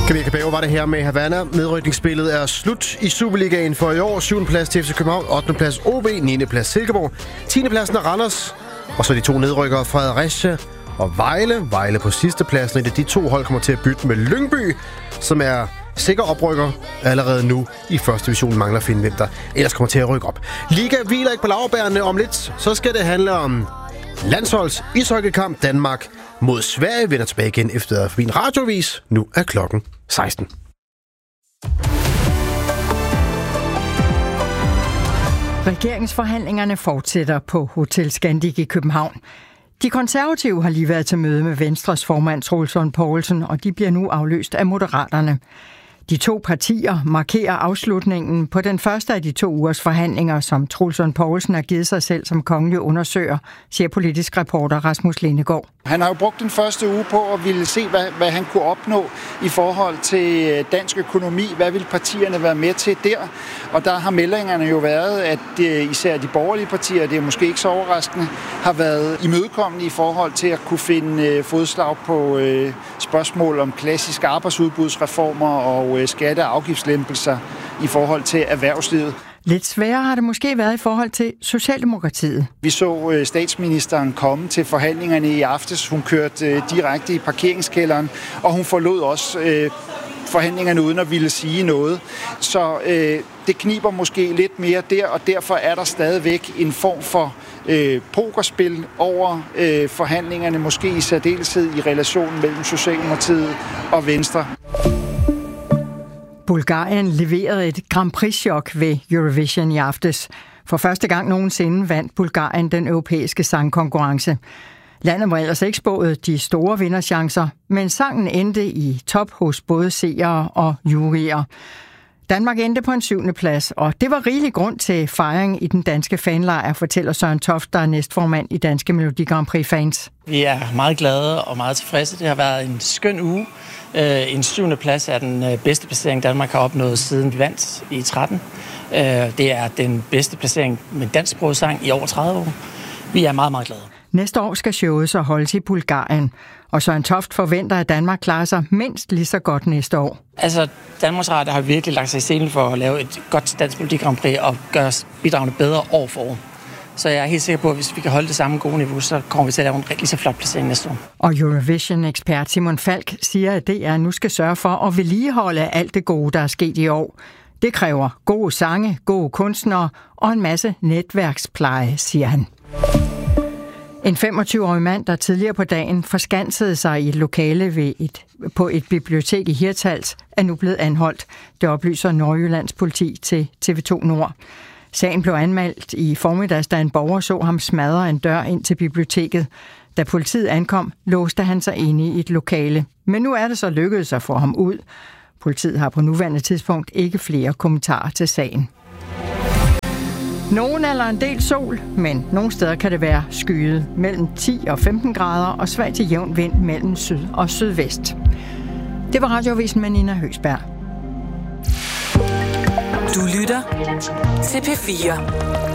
Camille Cabello var det her med Havana. Nedrykningsspillet er slut i Superligaen for i år. 7. plads til FC København, 8. plads OB, 9. plads Silkeborg, 10. pladsen er Randers. Og så de to nedrykkere Fredericia og Vejle. Vejle på sidste pladsen. De to hold kommer til at bytte med Lyngby, som er sikker oprykker allerede nu i første division. Mangler at finde, hvem der ellers kommer til at rykke op. Liga hviler ikke på laurbærene. Om lidt så skal det handle om landsholds ishockeykamp. Danmark mod Sverige vender tilbage igen efter forbi en radioavis. Nu er klokken 16. Regeringsforhandlingerne fortsætter på Hotel Scandic i København. De konservative har lige været til møde med Venstres formand Troels Lund Poulsen, og de bliver nu afløst af Moderaterne. De to partier markerer afslutningen på den første af de 2 ugers forhandlinger, som Troels Lund Poulsen har givet sig selv som kongelig undersøger, siger politisk reporter Rasmus Lindegaard. Han har jo brugt den første uge på at ville se, hvad han kunne opnå i forhold til dansk økonomi. Hvad vil partierne være med til der? Og der har meldingerne jo været, at især de borgerlige partier, det er måske ikke så overraskende, har været imødekommende i forhold til at kunne finde fodslag på spørgsmål om klassiske arbejdsudbudsreformer og skatte- og afgiftslempelser i forhold til erhvervslivet. Lidt sværere har det måske været i forhold til Socialdemokratiet. Vi så statsministeren komme til forhandlingerne i aftes. Hun kørte direkte i parkeringskælderen, og hun forlod også forhandlingerne uden at ville sige noget. Så det kniber måske lidt mere der, og derfor er der stadigvæk en form for pokerspil over forhandlingerne, måske i særdeleshed i relationen mellem Socialdemokratiet og Venstre. Bulgarien leverede et Grand Prix-chok ved Eurovision i aftes. For første gang nogensinde vandt Bulgarien den europæiske sangkonkurrence. Landet var ellers ikke spået de store vinderchancer, men sangen endte i top hos både seere og juryer. Danmark endte på en 7. plads, og det var rigelig grund til fejring i den danske fanlejr, fortæller Søren Toft, der er næstformand i Danske Melodi Grand Prix fans. Vi er meget glade og meget tilfredse. Det har været en skøn uge. En 7. plads er den bedste placering, Danmark har opnået siden vi vandt i 13. Det er den bedste placering med dansksproget sang i over 30 år. Vi er meget, meget glade. Næste år skal showet så holdes i Bulgarien, og Søren Toft forventer, at Danmark klarer sig mindst lige så godt næste år. Altså, Danmarks Radio har virkelig lagt sig i scenen for at lave et godt Dansk Melodi Grand Prix og gøre bidragene bedre år for år. Så jeg er helt sikker på, at hvis vi kan holde det samme gode niveau, så kommer vi til at lave en rigtig så flot placering næste år. Og Eurovision-ekspert Simon Falk siger, at DR nu skal sørge for at vedligeholde alt det gode, der er sket i år. Det kræver gode sange, gode kunstnere og en masse netværkspleje, siger han. En 25-årig mand, der tidligere på dagen forskansede sig i et lokale på et bibliotek i Hirtshals, er nu blevet anholdt. Det oplyser Nordjyllands politi til TV2 Nord. Sagen blev anmeldt i formiddags, da en borger så ham smadre en dør ind til biblioteket. Da politiet ankom, låste han sig inde i et lokale. Men nu er det så lykkedes at få ham ud. Politiet har på nuværende tidspunkt ikke flere kommentarer til sagen. Nogen eller en del sol, men nogle steder kan det være skyet mellem 10 og 15 grader og svag til jævn vind mellem syd og sydvest. Det var Radioavisen med Nina Høgsberg. Du lytter til P4.